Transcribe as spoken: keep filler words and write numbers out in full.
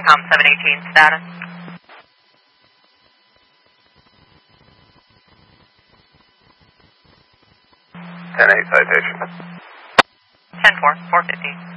com seven eighteen status. ten eight citation. ten four, four fifty.